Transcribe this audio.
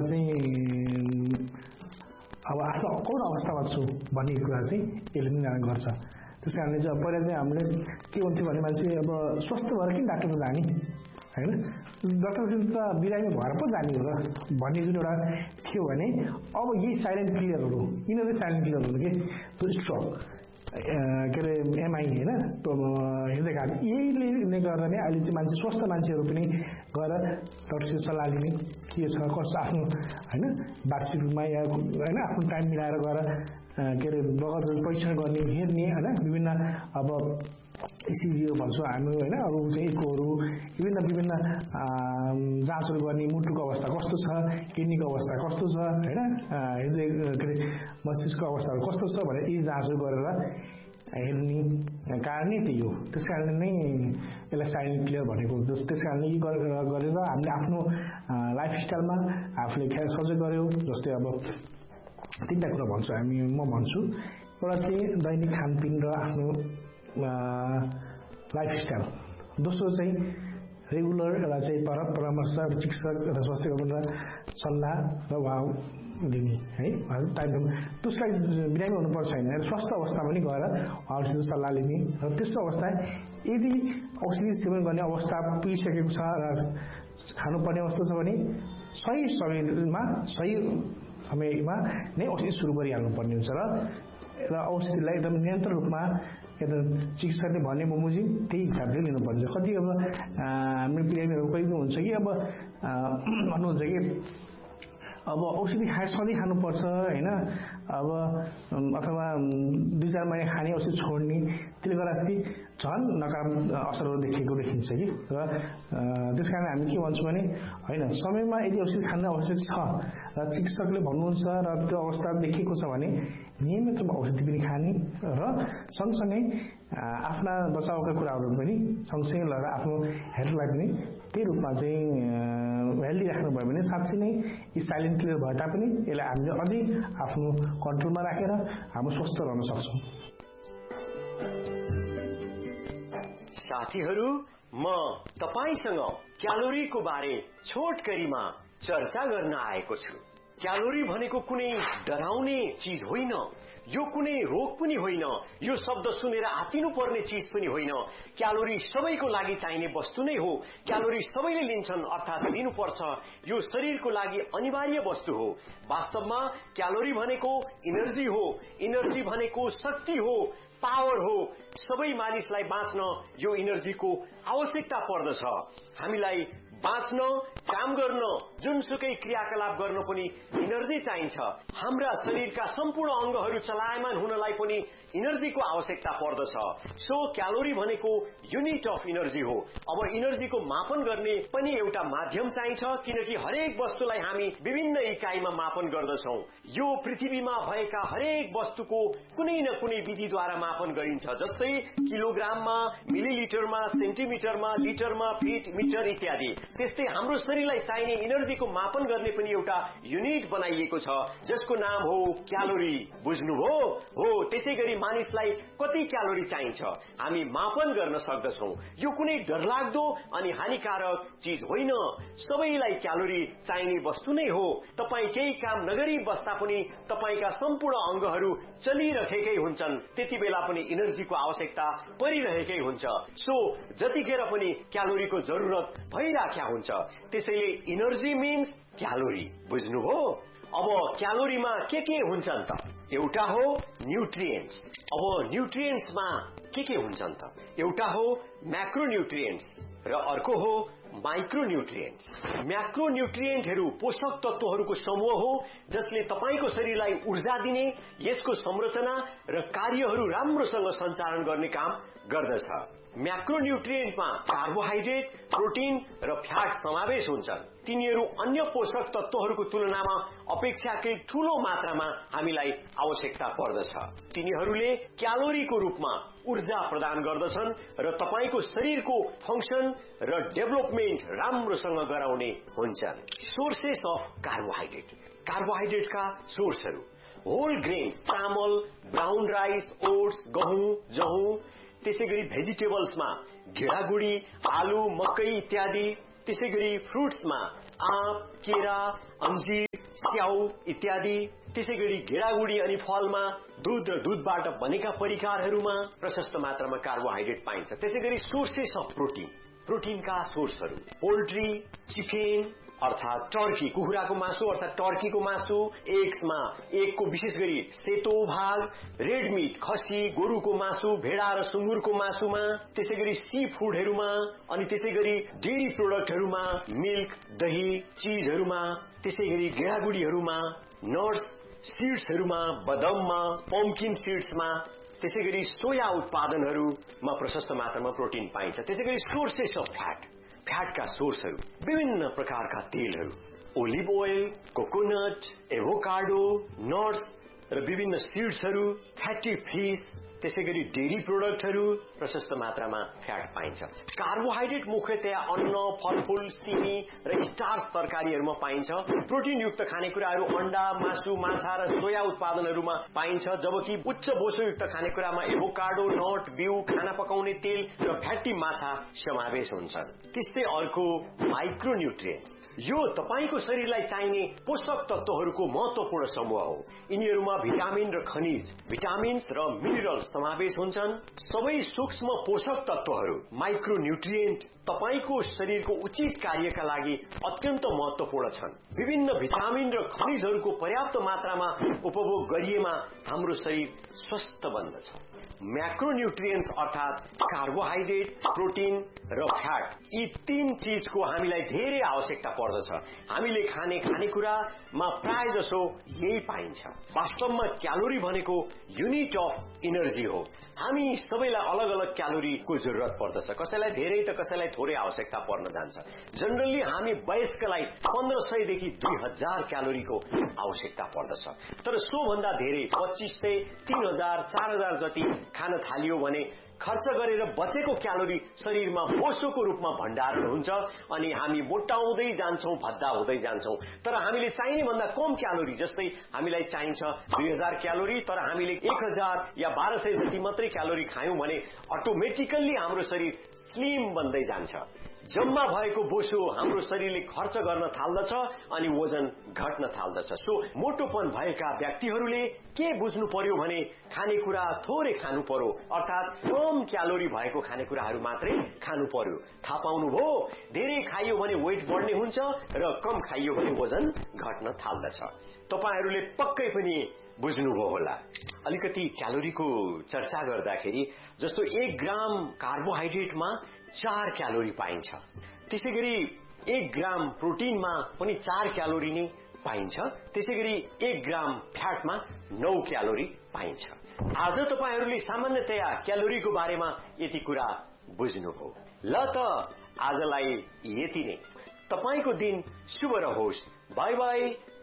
चाहिँ अब आफ्नो कुन अवस्थामा छु भन्ने कुरा चाहिँ यसले निर्धारण गर्छ। त्यस कारणले चाहिँ पहिला चाहिँ हामीले के हुन्थ्यो भने मान्छे अब स्वस्थ भएर किन डाक्टरमा जाने होइन, डाक्टरसित त बिरामी भएर पो जाने हो र भन्ने जुन एउटा थियो भने अब यही साइलेन्ट क्लियरहरू यिनीहरू साइलेन्ट क्लियरहरू के त्यो स्ट्रोक के अरे एमआई होइन हृदयघात यहीले गर्दा नै अहिले चाहिँ मान्छे स्वस्थ मान्छेहरू पनि गएर डक्टरसित सल्लाह लिने के छ कस्तो आफ्नो होइन वार्षिक रूपमा या होइन आफ्नो टाइम मिलाएर गएर के अरे रगत परीक्षण गर्ने हेर्ने होइन विभिन्न अब इसिजी भन्छौँ हामी होइन अरू चाहिँ इकोहरू विभिन्न जाँचहरू गर्ने मुटुको अवस्था कस्तो छ किडनीको अवस्था कस्तो छ होइन हृदय के अरे मस्तिष्कको अवस्थाहरू कस्तो छ भनेर यी जाँचहरू गरेर हेर्ने कारण नै त्यही हो। त्यस कारणले नै यसलाई साइलेन्ट क्लियर भनेको। त्यस कारणले यी गरेर हामीले आफ्नो लाइफस्टाइलमा आफूले सजग गर्यो। जस्तै अब तीनटा कुरा भन्छु म भन्छु, एउटा चाहिँ दैनिक खानपिन र आफ्नो लाइफस्टाइल, दोस्रो चाहिँ रेगुलर एउटा चाहिँ परामर्श चिकित्सक र स्वास्थ्य कर्मीबाट सल्लाह र उहाँ लिने है टाइम त्यसलाई बिरामी हुनुपर्छ होइन, स्वस्थ अवस्था पनि गएर उहाँहरूसित सल्लाह लिने र त्यस्तो अवस्था यदि औषधि सेवन गर्ने अवस्था पुगिसकेको छ र खानुपर्ने अवस्था छ भने सही समयमा सही समयमा नै औषधि सुरु गरिहाल्नुपर्ने हुन्छ र औषधिलाई एकदम निरन्तर रूपमा एकदम चिकित्सकले भन्ने बमोजिम त्यही हिसाबले लिनुपर्छ। कति अब हाम्रो बिरामीहरू कोही हुन्छ कि अब भन्नुहुन्छ कि अब औषधि सधैँ खानुपर्छ होइन, अब अथवा 2-4 महिना खाने औषधि छोड्ने, त्यसले गर्दा चाहिँ झन् नकारात्मक असरहरू देखिन्छ कि र त्यस कारण हामी के भन्छौँ भने होइन समयमा यदि औषधि खान आवश्यक छ र चिकित्सकले भन्नुहुन्छ र त्यो अवस्था देखिएको छ भने नियमित रूपमा औषधि पनि खाने र सँगसँगै आफ्ना बचावका कुराहरू पनि सँगसँगै लगेर आफ्नो हेल्थलाई पनि त्यही रूपमा चाहिँ हेल्दी राख्नुभयो भने साँच्चै नै यी साइलेन्ट क्लियर भए तापनि यसलाई हामीले अझै आफ्नो कन्ट्रोलमा राखेर हामी स्वस्थ रहन सक्छौँ। साथीहरू, म तपाईसँग क्यालोरीको बारे छोटकरीमा चर्चा गर्न आएको छु। क्यालोरी भनेको कुनै डराउने चीज होइन, यो कुनै रोग पनि होइन, यो शब्द सुनेर आत्तिनु पर्ने चीज पनि होइन। क्यालोरी सबैको लागि चाहिने वस्तु नै हो। क्यालोरी सबैले लिन्छन् अर्थात लिनुपर्छ, यो शरीरको लागि अनिवार्य वस्तु हो। वास्तवमा क्यालोरी भनेको इनर्जी हो, इनर्जी भनेको शक्ति हो, पावर हो। सबै मानिसलाई बाँच्न यो इनर्जीको आवश्यकता पर्दछ। हामीलाई बाँच्न, काम गर्न, जुनसुकै क्रियाकलाप गर्न पनि इनर्जी चाहिन्छ। हाम्रा शरीरका सम्पूर्ण अंगहरू चलायमान हुनलाई पनि इनर्जीको आवश्यकता पर्दछ। सो क्यालोरी भनेको युनिट अफ इनर्जी हो। अब इनर्जीको मापन गर्ने पनि एउटा माध्यम चाहिन्छ, किनकि हरेक वस्तुलाई हामी विभिन्न इकाइमा मापन गर्दछौं। यो पृथ्वीमा भएका हरेक वस्तुको कुनै न कुनै विधिद्वारा मापन गरिन्छ, जस्तै किलोग्राममा, मिलिलिटरमा, सेन्टिमिटरमा, लिटरमा, फिट, मिटर इत्यादि। त्यस्तै हाम्रो शरीरलाई चाहिने इनर्जीको मापन गर्ने पनि एउटा युनिट बनाइएको छ, जसको नाम हो क्यालोरी। बुझ्नुभयो? हो। त्यसैगरी मानिसलाई कति क्यालोरी चाहिन्छ हामी मापन गर्न सक्दछौं। यो कुनै डरलाग्दो अनि हानिकारक चीज होइन, सबैलाई क्यालोरी चाहिने वस्तु नै हो। तपाई केही काम नगरी बस्दा पनि तपाईका सम्पूर्ण अंगहरू चलिरहेकै हुन्छन्, त्यति बेला पनि इनर्जीको आवश्यकता परिरहेकै हुन्छ। सो जतिखेर पनि क्यालोरीको जरुरत भइराख्या हुन्छ। त्यसैले इनर्जी मीन्स क्यालोरी। बुझ्नुभयो? अब क्यालोरीमा के हुन्छन् त? एउटा हो न्यूट्रिएन्ट्स। अब न्यूट्रिएन्ट्समा के हुन्छन् त? एउटा हो म्याक्रोन्यूट्रिएन्ट्स र अर्को हो माइक्रोन्यूट्रिएन्ट्स। म्याक्रोन्यूट्रिएन्टहरू पोषक तत्वहरूको समूह हो जसले तपाईको शरीरलाई ऊर्जा दिने, यसको संरचना र कार्यहरू राम्रोसँग सञ्चालन गर्ने काम गर्दछ। म्याक्रोन्यूट्रिएन्टमा कार्बोहाइड्रेट, प्रोटिन र फ्याट समावेश हुन्छन्। तिनीहरू अन्य पोषक तत्वहरूको तुलनामा अपेक्षाकृत ठूलो मात्रामा हामीलाई आवश्यकता पर्दछ। तिनीहरूले क्यालोरीको रूपमा ऊर्जा प्रदान गर्दछन् र तपाईको शरीरको फंक्सन र डेभलपमेन्ट राम्रोसँग गराउने हुन्छन्। Sources of carbohydrate. कार्बोहाइड्रेटका सोर्सहरू होल ग्रेन, चामल, ब्राउन राइस, ओट्स, गहुँ, जहुँ। त्यसैगरी भेजिटेबल्समा गेडागुडी, आलु, मकै इत्यादि। त्यसैगरी फ्रुट्समा आँप, केरा, अंजीर, स्याउ इत्यादि, त्यसैगरी गेडागुडी अनि फलमा दूध र दूधबाट बनेका परिकारहरूमा प्रशस्त मात्रामा कार्बोहाइड्रेट पाइन्छ। त्यसैगरी सोर्सेस अफ प्रोटिनका सोर्सहरू पोल्ट्री, चिकन अर्थात टर्की, कुखुराको मासु अर्थात टर्कीको मासु, एग्समा एगको विशेष गरी सेतो भाग, रेड मिट खसी, गोरुको मासु, भेडा र सुँगुरको मासुमा, त्यसैगरी सी फूडहरूमा, अनि त्यसैगरी डेरी प्रोडक्टहरूमा मिल्क, दही, चीजहरूमा, त्यसैगरी गेडागुडीहरूमा, नट्स, सीड्सहरूमा, बदाममा, पम्किन सीड्समा, त्यसैगरी सोया उत्पादनहरूमा प्रशस्त मात्रामा प्रोटिन पाइन्छ। त्यसैगरी सोर्सेस अफ फ्याटका सोर्सहरू विभिन्न प्रकारका तेलहरू, olive oil, coconut, avocado, nuts र विभिन्न सीड्सहरू, फ्याटी फिश, त्यसैगरी डेरी प्रोडक्टहरू प्रशस्त मात्रामा फ्याट पाइन्छ। कार्बोहाइड्रेट मुख्यतया अन्न, फलफूल, सिमी र स्टार्च तरकारीहरूमा पाइन्छ। प्रोटिनयुक्त खानेकुराहरू अण्डा, मासु, माछा र सोया उत्पादनहरूमा पाइन्छ, जबकि उच्च बोसोयुक्त खानेकुरामा एभोकाडो, नट, बिउ, खाना पकाउने तेल र फ्याटी माछा समावेश हुन्छन्। त्यस्तै अर्को माइक्रोन्युट्रिएन्ट्स, यो तपाईको शरीरलाई चाहिने पोषक तत्वहरूको महत्वपूर्ण समूह हो। यिनीहरूमा भिटामिन र खनिज, भिटामिन्स र मिनरल्स समावेश हुन्छन्। सबै सूक्ष्म पोषक तत्वहरू माइक्रोन्युट्रिएन्ट तपाईको शरीरको उचित कार्यका लागि अत्यन्त महत्वपूर्ण छन्। विभिन्न भिटामिन र खनिजहरूको पर्याप्त मात्रामा उपभोग गरिएमा हाम्रो शरीर स्वस्थ बन्दछ। मैक्रोन्यूट्रिएंट्स अर्थात कार्बोहाइड्रेट, प्रोटीन र फ्याट, यी तीन चीजको हामीलाई धेरै आवश्यकता पर्दछ। हामीले खाने खानेकुरामा प्राय जसो यही पाइन्छ। वास्तवमा क्यालोरी भनेको युनिट अफ एनर्जी हो। हामी सबैलाई अलग अलग क्यालोरीको जरुरत पर्दछ। कसैलाई धेरै त कसैलाई थोरै आवश्यकता पर्न जान्छ। जनरली हामी वयस्कलाई 1500 देखि 2000 क्यालोरीको आवश्यकता पर्दछ। तर सो भन्दा धेरै 2500, 3000, 4000 जति खान थालियो भने खर्च गरेर बचेको क्यालोरी शरीरमा बोसोको रूपमा भण्डारण हुन्छ अनि हामी मोटाउँदै जान्छौं, भद्दा हुँदै जान्छौं। तर हामीले चाहिने भन्दा कम क्यालोरी, जस्तै हामीलाई चाहिन्छ 2000 क्यालोरी, तर हामीले 1000 या 1200 जति मात्रै क्यालोरी खायौं भने अटोमेटिकल्ली हाम्रो शरीर स्लिम बन्दै जान्छ। जम्मा भएको बोसो हाम्रो शरीरले खर्च गर्न थाल्दछ अनि वजन घट्न थाल्दछ। सो मोटोपन भएका व्यक्तिहरूले के बुझ्नु पर्यो भने खानेकुरा थोरै खानु पर्यो, अर्थात कम क्यालोरी भएको खानेकुराहरू मात्रै खानु पर्यो। थाहा पाउनुभयो, धेरै खाइयो भने वेट बढ्ने हुन्छ र कम खाइयो भने वजन घट्न थाल्दछ। तपाईहरुले पक्कै पनि बुझ्नुभयो होला। अलिकति क्यालोरीको चर्चा गर्दाखेरि जस्तो 1 ग्राम कार्बोहाइड्रेटमा 4 क्यालोरी पाइन्छ। त्यसैगरी 1 ग्राम प्रोटिनमा पनि 4 क्यालोरी नै पाइन्छ। त्यसैगरी 1 ग्राम फ्याटमा 9 क्यालोरी पाइन्छ। आज तपाईहरुले सामान्यतया क्यालोरीको बारेमा यति कुरा बुझ्नुभयो। ल त आजलाई यति नै। तपाईको दिन शुभ रहोस्। Bye bye.